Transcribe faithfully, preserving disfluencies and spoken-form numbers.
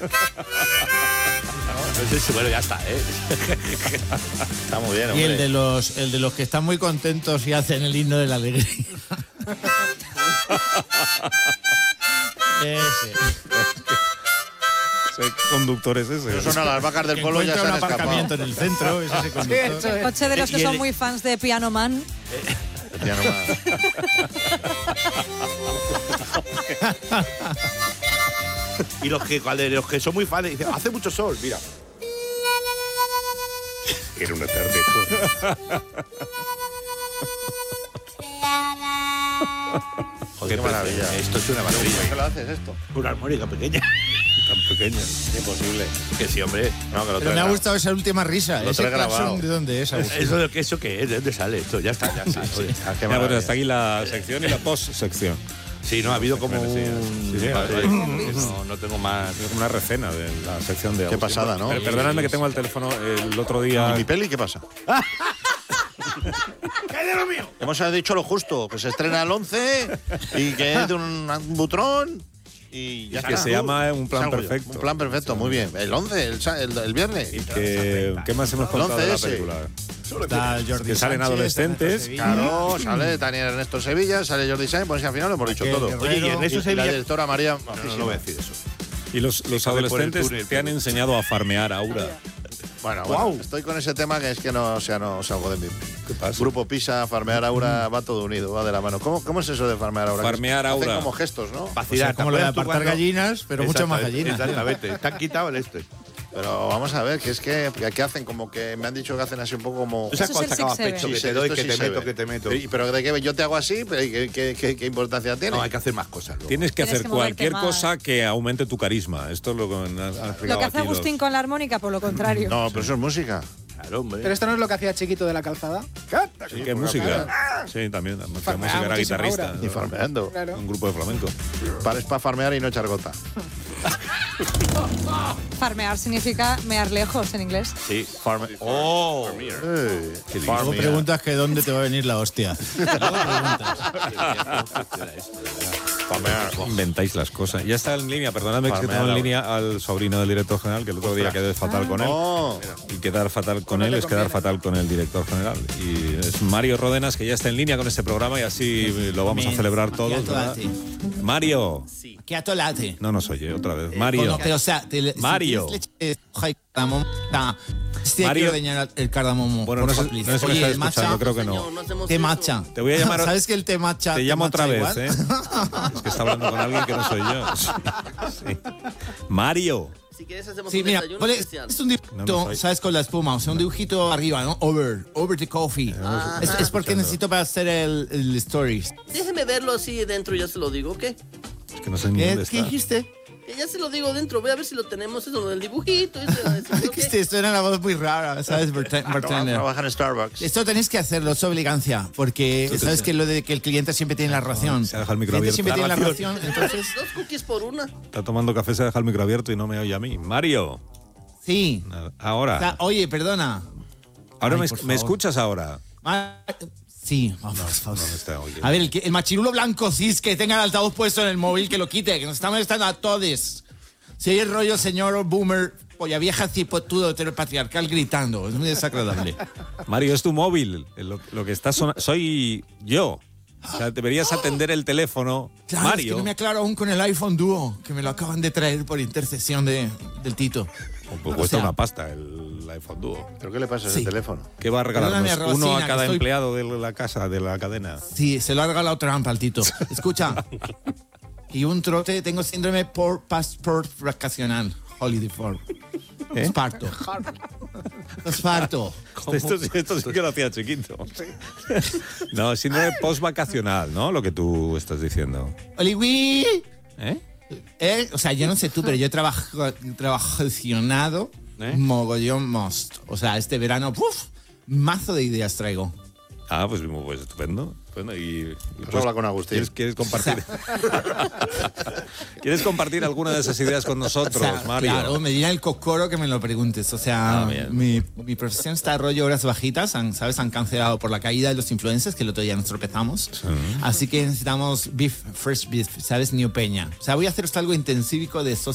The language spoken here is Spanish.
No sé si, bueno, ya está, ¿eh? Está muy bien, hombre. Y el de los el de los que están muy contentos y hacen el himno de la alegría. Ese. Ese conductor es ese. Pero son a las vacas del Que pueblo, ya se han encuentra un aparcamiento escapado. en el centro, es ese conductor. El coche de los que Y el- son muy fans de Piano Man. Ya no más. Y los que, de los que son muy fans dicen, hace mucho sol, mira. Era una tarde. Joder, Qué maravilla. Esto es una ¿Por maravilla. qué lo haces esto? Una armónica pequeña. Tan pequeña. Imposible. Que sí, hombre. No, que lo Pero me trae ha gra- gustado esa última risa. Lo Ese trae grabado. claxon, ¿de dónde es, Agustín? ¿Eso de qué, eso qué es? ¿De dónde sale esto? Ya está, ya está. joder. Ah, qué Ya, bueno, maravilla. hasta aquí la sección y la post-sección. Sí, no, ha habido como Sí, un... sí, sí, Vale, sí. no, no tengo más... Es como una recena de la sección de Qué Agustín. pasada, ¿no? Pero perdonadme que tengo el teléfono el otro día. ¿Y mi peli qué pasa? ¿Qué de lo mío? Hemos dicho lo justo, que se estrena el once y que es de un, un butrón y ya Que está. se llama Un Plan Salgo yo. Perfecto. Un plan perfecto, muy bien. El once, el, sa- el, el viernes. Que, ¿Qué más hemos contado de la once ese. película? Está Jordi Que salen Sánchez, adolescentes. Ernesto Sevilla. Claro, sale Daniel Ernesto Sevilla, sale Jordi Sáenz, pues al final lo hemos dicho Raquel todo. Guerrero. Oye, y Ernesto Y la Sevilla... directora María. No, no, no voy a decir eso. Y los, los Déjame por el adolescentes túnel, te han pero- enseñado a farmear Aura. Bueno, bueno, estoy con ese tema que es que no, o sea, no salgo de mí. ¿Qué pasa? Grupo Pisa, farmear Aura, va todo unido, va de la mano. ¿Cómo, cómo es eso de farmear Aura? Farmear Hacen Aura. como gestos, ¿no? O sea, Vacilar, como lo de ¿te acuerdas tú apartar cuando- gallinas, pero mucho más gallinas. tío. Exactamente. Te han quitado el este. Pero vamos a ver, que es que, que hacen como que me han dicho que hacen así un poco como. ¿Tú sabes Eso es cuando el sacaba six pecho? seven. Que Sí, te doy, esto que sí te se meto, ve. que te meto. Pero, pero de que yo te hago así, pero ¿qué, qué, qué, qué importancia tiene? No, hay que hacer más cosas. luego. Tienes que Tienes hacer que moverte cualquier más. cosa que aumente tu carisma. Esto es lo que han han explicado Lo que hace aquí los- Agustín con la armónica, por lo contrario. No, pero eso es música. Claro, hombre. Pero esto no es lo que hacía Chiquito de la Calzada. Sí, ¿qué música? Sí, también. La música Farmeaba era muchísima guitarrista. Aura. Y farmeando. Claro. Un grupo de flamenco. Para, es para farmear y no echar gota. Farmear significa mear lejos en inglés. Sí. Farme... ¡Oh! Eh, Luego farmear. preguntas que dónde te va a venir la hostia. Luego preguntas. Farmear. Inventáis las cosas. Ya está en línea, perdonadme que Farmear tengo en Aura. línea al sobrino del director general, que el otro día quedé fatal con él. Oh, Y quedar fatal con No él le es quedar conviene. fatal con el director general. Y es Mario Ródenas, que ya está en línea con este programa y así lo vamos a Bien. celebrar Aquí todos, a ¿verdad? tolate. Mario. ¿Qué atolate? No nos oye otra vez. Bueno, Mario. pero o sea, te, Mario. Si tienes leche de soja y cardamomo, da. Sí, hay Mario. que ordeñar el cardamomo. Bueno, no porfa, sé, please. no sé si me Oye, estás el matcha, escuchando, creo que no. té matcha. Te voy a llamar- ¿Sabes que el té matcha Te llamo matcha otra igual? vez, ¿eh? Es que está hablando con alguien que no soy yo. Sí, sí. Mario. Si quieres hacemos Sí, un mira, desayuno ponle- especial. es un dibujito, No, no soy. ¿sabes? Con la espuma, o sea, un dibujito arriba, ¿no? Over, over the coffee. Ah, es, es porque necesito para hacer el, el stories. Déjeme verlo así dentro y ya se lo digo, ¿ok? Es que no sé ni ¿Qué, dónde ¿qué está. dijiste? Que ya se lo digo dentro, voy a ver si lo tenemos, eso del dibujito. Ese, ese, ¿ok? Dijiste, esto era una voz muy rara, ¿sabes? Bartender. bartender. trabaja en Starbucks. Esto tenéis que hacerlo, es obligancia, porque sabes que lo de que el cliente siempre tiene la ración. se ha dejado el micro cliente siempre abierto. tiene La la ración, entonces Dos cookies por una. Está tomando café, se deja el micro abierto y no me oye a mí. Mario. sí. O sea, Ahora. oye, perdona. Ahora Ay, me, por me favor. escuchas ahora. Ma- Sí, vamos, vamos. No me está oyendo. A ver, el, que- el machirulo blanco cis que tenga el altavoz puesto en el móvil, que lo quite, que nos estamos molestando a todos. Si hay el rollo señor boomer, polla vieja, cipotudo, heteropatriarcal gritando, es muy desagradable. Mario, es tu móvil. Lo, lo que está sonando. Soy yo. O sea, deberías atender el teléfono. Claro, es Mario. que no me aclaro aún con el iPhone Duo, que me lo acaban de traer por intercesión de, del Tito. Pues O cuesta sea, una pasta el iPhone Duo. ¿Pero qué le pasa a ese Sí. teléfono? ¿Qué va a Perdóname, regalarnos? Uno Rosina, a cada que estoy- empleado de la casa, de la cadena. Sí, se lo ha regalado Trump al Tito. Escucha. Y un trote, tengo síndrome por passport vacacional. Holiday for. ¿Eh? Esparto. Esparto. Esto, sí- esto sí que lo hacía chiquito. No, síndrome post-vacacional, ¿no? Lo que tú estás diciendo. Oliwi. ¿Eh? Eh, o sea, yo no sé tú, pero yo he trabajo- trabajacionado ¿Eh? mogollón most. O sea, este verano, ¡puf! Mazo de ideas traigo. Ah, pues, pues estupendo. Bueno, y, y Pues habla con Agustín. ¿quieres, quieres compartir? ¿Quieres compartir alguna de esas ideas con nosotros, O sea, Mario? claro, me dirá el cocoro que me lo preguntes. O sea, Ah, bien. mi, mi profesión está a rollo horas bajitas, han, ¿sabes? Han cancelado por la caída de los influencers, que el otro día nos tropezamos. Así que necesitamos beef, fresh beef, ¿sabes? New Peña. O sea, voy a hacer algo intensívico de